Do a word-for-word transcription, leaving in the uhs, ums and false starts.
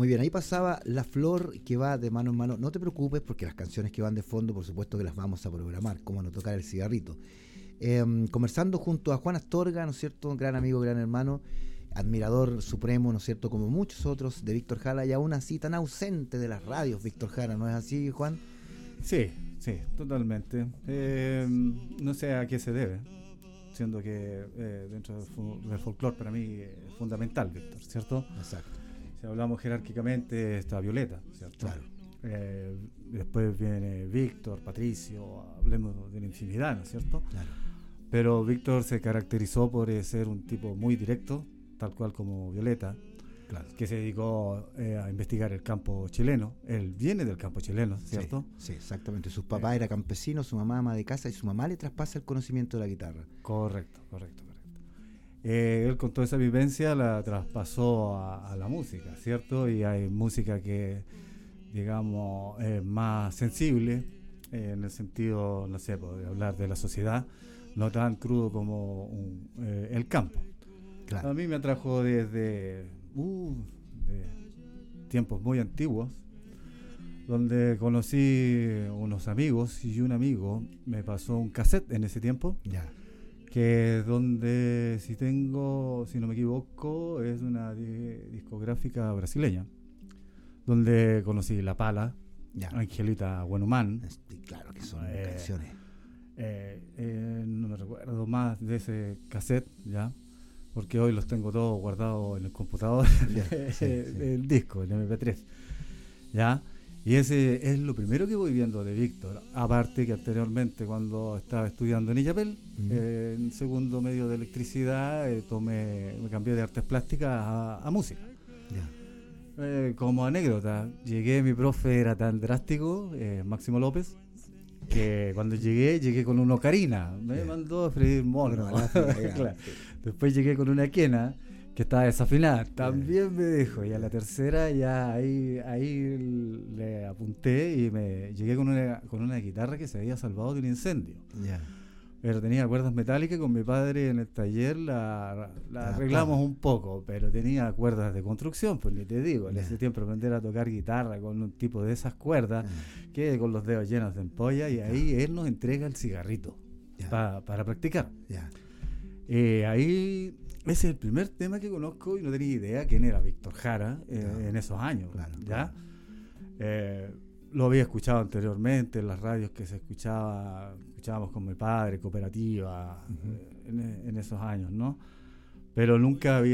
Muy bien, ahí pasaba La Flor, que va de mano en mano. No te preocupes porque las canciones que van de fondo, por supuesto que las vamos a programar, como no tocar el cigarrito. Eh, conversando junto a Juan Astorga, ¿no es cierto? Un gran amigo, gran hermano, admirador supremo, ¿no es cierto? Como muchos otros de Víctor Jara, y aún así tan ausente de las radios, Víctor Jara, ¿no es así, Juan? Sí, sí, totalmente. Eh, no sé a qué se debe, siendo que eh, dentro del, fu- del folclore para mí es fundamental, Víctor, ¿cierto? Exacto. Si hablamos jerárquicamente está Violeta, ¿cierto? Claro. Eh, después viene Víctor, Patricio, hablemos de la infinidad, ¿no es cierto? Claro. Pero Víctor se caracterizó por eh, ser un tipo muy directo, tal cual como Violeta, Claro. que se dedicó eh, a investigar el campo chileno. Él viene del campo chileno, ¿cierto? Sí, sí, exactamente. Sus papás Eh. eran campesinos, su mamá ama de casa, y su mamá le traspasa el conocimiento de la guitarra. Correcto, correcto, correcto. Eh, él con toda esa vivencia la traspasó a, a la música, ¿cierto? Y hay música que, digamos, es más sensible, eh, en el sentido, no sé, de hablar de la sociedad, no tan crudo como un, eh, el campo. Claro. A mí me atrajo desde uh, de tiempos muy antiguos, donde conocí unos amigos y un amigo me pasó un cassette en ese tiempo, Ya. que es donde, si tengo, si no me equivoco, es una di- discográfica brasileña, donde conocí La Pala, Ya. Angelita Guanumán. Sí, claro que son Eh, canciones. Eh, eh, no me recuerdo más de ese cassette, ya, porque hoy los tengo todos guardados en el computador, Ya, sí, sí. el disco, el eme pe tres, ya, y ese es lo primero que voy viendo de Víctor, aparte que anteriormente cuando estaba estudiando en Illapel, Ujú. eh, en segundo medio de electricidad, eh, tomé, me cambié de artes plásticas a, a música. Ya. Eh, como anécdota, llegué, mi profe era tan drástico, eh, Máximo López, que cuando llegué, llegué con una ocarina, me Yeah. mandó a freír mono. Bueno, ya, ya. Claro. Después llegué con una quena que estaba desafinada, también me dijo, y a la tercera ya ahí, ahí le apunté y me llegué con una, con una guitarra que se había salvado de un incendio. Ya. Pero tenía cuerdas metálicas, con mi padre en el taller la, la Ah, arreglamos claro. un poco, pero tenía cuerdas de construcción, pues ni te digo, en Ya. ese tiempo aprender a tocar guitarra con un tipo de esas cuerdas, Ah, que con los dedos llenos de ampolla, y ahí él nos entrega el cigarrito Ya. pa- para practicar. Ya. Eh, ahí, ese es el primer tema que conozco y no tenía idea quién era Víctor Jara eh, Claro. en esos años, Claro, ¿ya? claro. Eh, lo había escuchado anteriormente en las radios que se escuchaba, escuchábamos con mi padre, cooperativa, Ujú. eh, en, en esos años, ¿no? Pero nunca había